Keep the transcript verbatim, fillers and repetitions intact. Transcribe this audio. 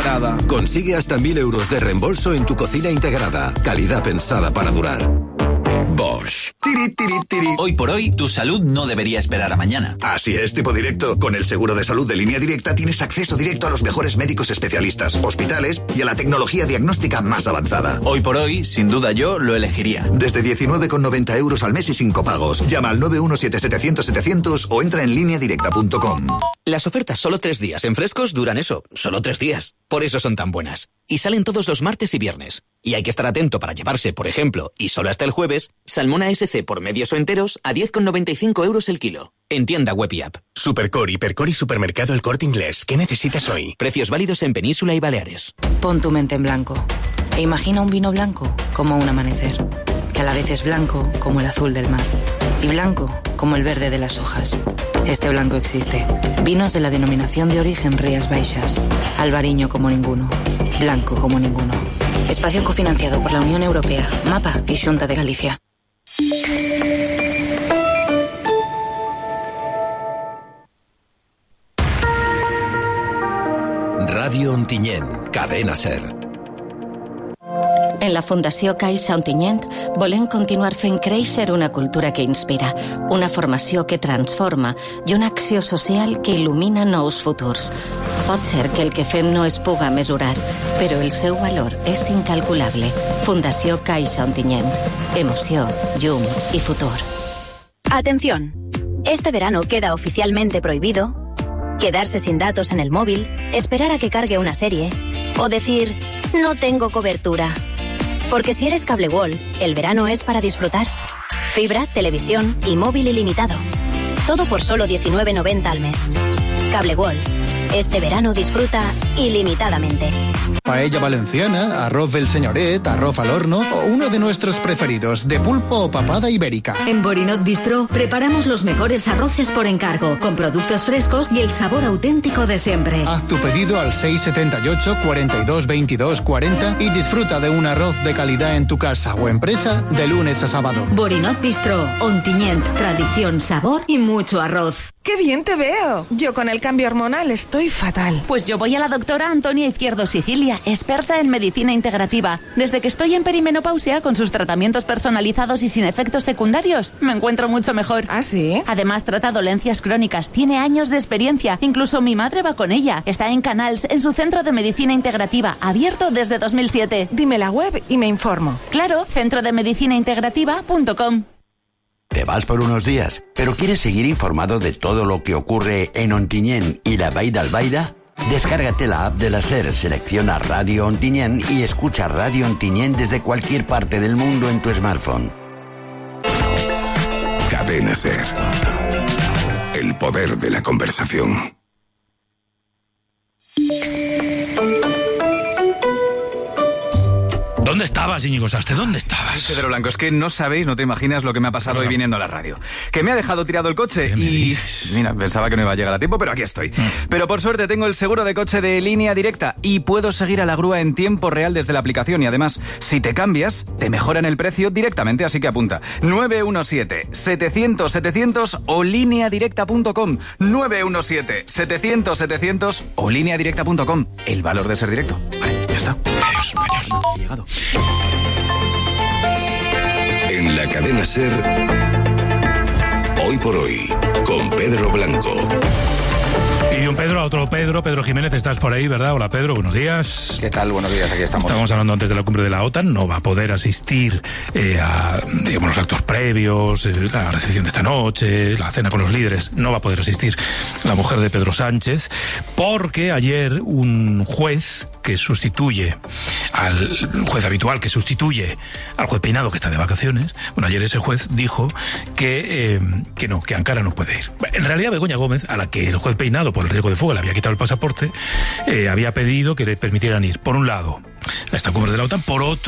integrada. Consigue hasta mil euros de reembolso en tu cocina integrada. Calidad pensada para durar. Bosch. Tiri, tiri, tiri. Hoy por hoy, tu salud no debería esperar a mañana. Así es, tipo directo. Con el seguro de salud de Línea Directa tienes acceso directo a los mejores médicos especialistas, hospitales y a la tecnología diagnóstica más avanzada. Hoy por hoy, sin duda yo lo elegiría. Desde diecinueve con noventa euros al mes y sin copagos. Llama al nueve uno siete setecientos setecientos o entra en línea directa punto com. Las ofertas solo tres días en Frescos duran eso, solo tres días. Por eso son tan buenas. Y salen todos los martes y viernes. Y hay que estar atento para llevarse, por ejemplo, y solo hasta el jueves, salmón A S C por medios o enteros a diez con noventa y cinco euros el kilo. En tienda web y app. Supercore, Hipercore y Supermercado El Corte Inglés. ¿Qué necesitas hoy? Precios válidos en Península y Baleares. Pon tu mente en blanco. E imagina un vino blanco como un amanecer. Que a la vez es blanco como el azul del mar. Y blanco como el verde de las hojas. Este blanco existe. Vinos de la denominación de origen Rías Baixas. Albariño como ninguno. Blanco como ninguno. Espacio cofinanciado por la Unión Europea, MAPA y Xunta de Galicia. Radio Ontinyent, Cadena Ser. En la Fundació Caixa Ontinyent volem continuar fent créixer una cultura que inspira, una formació que transforma i una acció social que il·lumina nous futurs. Pot ser que el que fem no es puga mesurar, però el seu valor és incalculable. Fundació Caixa Ontinyent. Emoció, llum y futur. Atención. Este verano queda oficialmente prohibido quedarse sin datos en el móvil, esperar a que cargue una serie o decir no tengo cobertura. Porque si eres Cable World, el verano es para disfrutar. Fibra, televisión y móvil ilimitado. Todo por solo diecinueve noventa al mes. Cable World. Este verano disfruta ilimitadamente. Paella valenciana, arroz del señoret, arroz al horno o uno de nuestros preferidos, de pulpo o papada ibérica. En Borinot Bistro preparamos los mejores arroces por encargo, con productos frescos y el sabor auténtico de siempre. Haz tu pedido al seis siete ocho, cuarenta y dos, veintidós, cuarenta y disfruta de un arroz de calidad en tu casa o empresa de lunes a sábado. Borinot Bistro, Ontinyent, tradición, sabor y mucho arroz. ¡Qué bien te veo! Yo con el cambio hormonal estoy fatal. Pues yo voy a la doctora Antonia Izquierdo Sicilia, experta en medicina integrativa. Desde que estoy en perimenopausia, con sus tratamientos personalizados y sin efectos secundarios, me encuentro mucho mejor. ¿Ah, sí? Además, trata dolencias crónicas, tiene años de experiencia. Incluso mi madre va con ella. Está en Canals, en su centro de medicina integrativa, abierto desde dos mil siete. Dime la web y me informo. Claro, centro de medicina integrativa punto com. Te vas por unos días, pero ¿quieres seguir informado de todo lo que ocurre en Ontinyent y la Vall d'Albaida? Descárgate la app de la SER, selecciona Radio Ontinyent y escucha Radio Ontinyent desde cualquier parte del mundo en tu smartphone. Cadena SER. El poder de la conversación. ¿Dónde estabas, Íñigo Sastre? ¿Dónde estabas? Pedro Blanco, es que no sabéis, no te imaginas lo que me ha pasado hoy viniendo a la radio. Que me ha dejado tirado el coche y... Mira, pensaba que no iba a llegar a tiempo, pero aquí estoy. Mm. Pero por suerte tengo el seguro de coche de Línea Directa y puedo seguir a la grúa en tiempo real desde la aplicación. Y además, si te cambias, te mejoran el precio directamente, así que apunta. nueve uno siete, setecientos, setecientos o línea directa punto com. nueve uno siete, setecientos, setecientos o línea directa punto com. El valor de ser directo. Vale, ya está. Adiós, adiós. He llegado. En la cadena SER, hoy por hoy, con Pedro Blanco. Y de un Pedro a otro Pedro, Pedro Jiménez, estás por ahí, ¿verdad? Hola Pedro, buenos días. ¿Qué tal? Buenos días, aquí estamos. Estábamos hablando antes de la cumbre de la OTAN, no va a poder asistir eh, a digamos, los actos previos, eh, la recepción de esta noche, la cena con los líderes, no va a poder asistir la mujer de Pedro Sánchez, porque ayer un juez que sustituye al juez habitual, que sustituye al juez Peinado, que está de vacaciones, bueno, ayer ese juez dijo que, eh, que no, que Ankara no puede ir. En realidad Begoña Gómez, a la que el juez Peinado, por el riesgo de fuga, le había quitado el pasaporte, eh, había pedido que le permitieran ir, por un lado, a esta cumbre de la OTAN, por otro,